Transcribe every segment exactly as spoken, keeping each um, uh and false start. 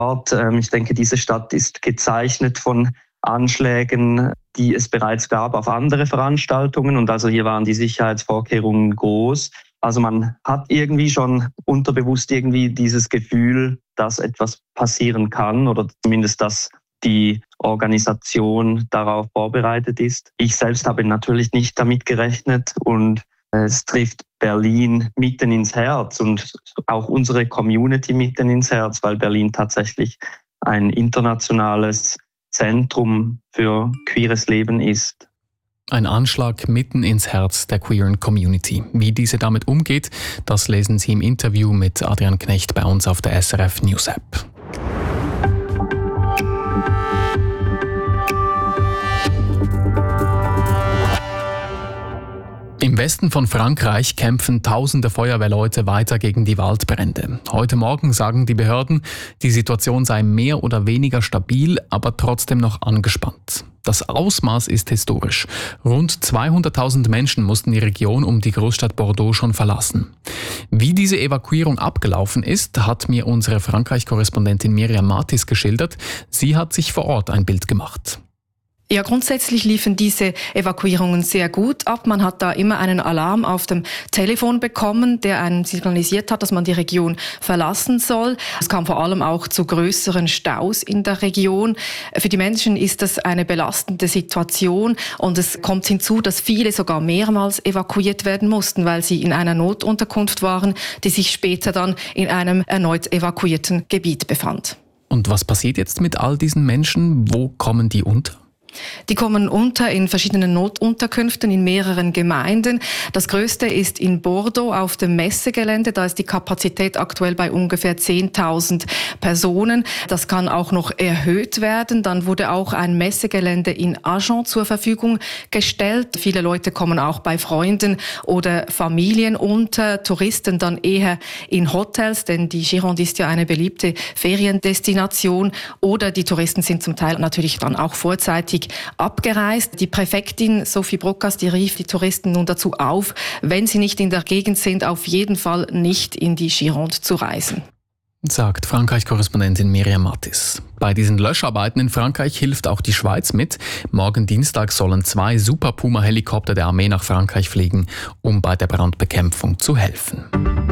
Ähm, ich denke, diese Stadt ist gezeichnet von Anschlägen, die es bereits gab auf andere Veranstaltungen. Und also hier waren die Sicherheitsvorkehrungen groß. Also man hat irgendwie schon unterbewusst irgendwie dieses Gefühl, dass etwas passieren kann oder zumindest, dass die Organisation darauf vorbereitet ist. Ich selbst habe natürlich nicht damit gerechnet und es trifft Berlin mitten ins Herz und auch unsere Community mitten ins Herz, weil Berlin tatsächlich ein internationales Zentrum für queeres Leben ist. Ein Anschlag mitten ins Herz der queeren Community. Wie diese damit umgeht, das lesen Sie im Interview mit Adrian Knecht bei uns auf der S R F News App. Im Westen von Frankreich kämpfen tausende Feuerwehrleute weiter gegen die Waldbrände. Heute Morgen sagen die Behörden, die Situation sei mehr oder weniger stabil, aber trotzdem noch angespannt. Das Ausmaß ist historisch. Rund zweihunderttausend Menschen mussten die Region um die Großstadt Bordeaux schon verlassen. Wie diese Evakuierung abgelaufen ist, hat mir unsere Frankreich-Korrespondentin Miriam Matis geschildert. Sie hat sich vor Ort ein Bild gemacht. Ja, grundsätzlich liefen diese Evakuierungen sehr gut ab. Man hat da immer einen Alarm auf dem Telefon bekommen, der einen signalisiert hat, dass man die Region verlassen soll. Es kam vor allem auch zu größeren Staus in der Region. Für die Menschen ist das eine belastende Situation und es kommt hinzu, dass viele sogar mehrmals evakuiert werden mussten, weil sie in einer Notunterkunft waren, die sich später dann in einem erneut evakuierten Gebiet befand. Und was passiert jetzt mit all diesen Menschen? Wo kommen die unter? Die kommen unter in verschiedenen Notunterkünften in mehreren Gemeinden. Das größte ist in Bordeaux auf dem Messegelände. Da ist die Kapazität aktuell bei ungefähr zehntausend Personen. Das kann auch noch erhöht werden. Dann wurde auch ein Messegelände in Agen zur Verfügung gestellt. Viele Leute kommen auch bei Freunden oder Familien unter. Touristen dann eher in Hotels, denn die Gironde ist ja eine beliebte Feriendestination. Oder die Touristen sind zum Teil natürlich dann auch vorzeitig abgereist. Die Präfektin Sophie Brokas, die rief die Touristen nun dazu auf, wenn sie nicht in der Gegend sind, auf jeden Fall nicht in die Gironde zu reisen. Sagt Frankreich-Korrespondentin Miriam Matis. Bei diesen Löscharbeiten in Frankreich hilft auch die Schweiz mit. Morgen Dienstag sollen zwei Super Puma-Helikopter der Armee nach Frankreich fliegen, um bei der Brandbekämpfung zu helfen.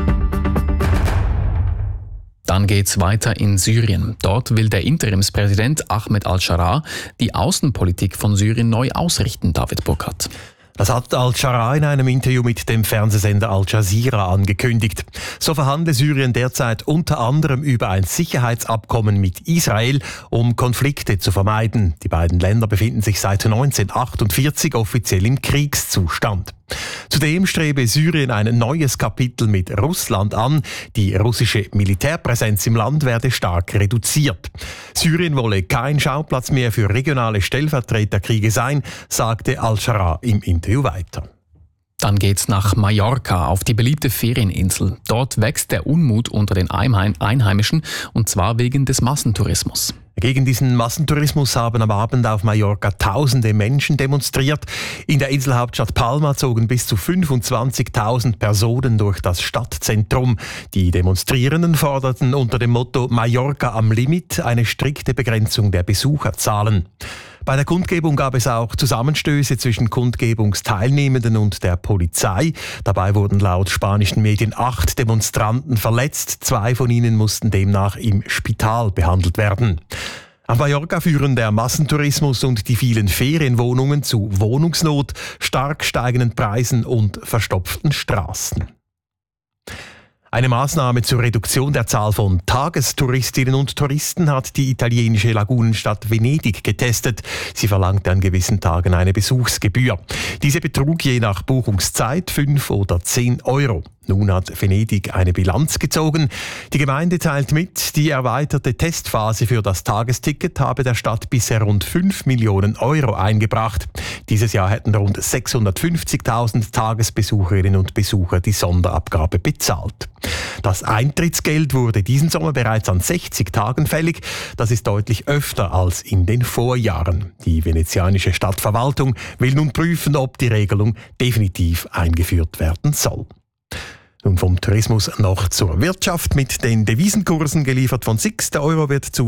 Dann geht's weiter in Syrien. Dort will der Interimspräsident Ahmed al-Sharaa die Außenpolitik von Syrien neu ausrichten, David Burkhardt. Das hat al-Sharaa in einem Interview mit dem Fernsehsender Al Jazeera angekündigt. So verhandle Syrien derzeit unter anderem über ein Sicherheitsabkommen mit Israel, um Konflikte zu vermeiden. Die beiden Länder befinden sich seit neunzehnhundertachtundvierzig offiziell im Kriegszustand. Zudem strebe Syrien ein neues Kapitel mit Russland an. Die russische Militärpräsenz im Land werde stark reduziert. Syrien wolle kein Schauplatz mehr für regionale Stellvertreterkriege sein, sagte al-Sharaa im Interview weiter. Dann geht's nach Mallorca, auf die beliebte Ferieninsel. Dort wächst der Unmut unter den Einheimischen, und zwar wegen des Massentourismus. Gegen diesen Massentourismus haben am Abend auf Mallorca tausende Menschen demonstriert. In der Inselhauptstadt Palma zogen bis zu fünfundzwanzigtausend Personen durch das Stadtzentrum. Die Demonstrierenden forderten unter dem Motto Mallorca am Limit eine strikte Begrenzung der Besucherzahlen. Bei der Kundgebung gab es auch Zusammenstöße zwischen Kundgebungsteilnehmenden und der Polizei. Dabei wurden laut spanischen Medien acht Demonstranten verletzt. Zwei von ihnen mussten demnach im Spital behandelt werden. Auf Mallorca führen der Massentourismus und die vielen Ferienwohnungen zu Wohnungsnot, stark steigenden Preisen und verstopften Straßen. Eine Maßnahme zur Reduktion der Zahl von Tagestouristinnen und Touristen hat die italienische Lagunenstadt Venedig getestet. Sie verlangte an gewissen Tagen eine Besuchsgebühr. Diese betrug je nach Buchungszeit fünf oder zehn Euro. Nun hat Venedig eine Bilanz gezogen. Die Gemeinde teilt mit, die erweiterte Testphase für das Tagesticket habe der Stadt bisher rund fünf Millionen Euro eingebracht. Dieses Jahr hätten rund sechshundertfünfzigtausend Tagesbesucherinnen und Besucher die Sonderabgabe bezahlt. Das Eintrittsgeld wurde diesen Sommer bereits an sechzig Tagen fällig. Das ist deutlich öfter als in den Vorjahren. Die venezianische Stadtverwaltung will nun prüfen, ob die Regelung definitiv eingeführt werden soll. Nun vom Tourismus noch zur Wirtschaft. Mit den Devisenkursen geliefert von Six. Der Euro wird zu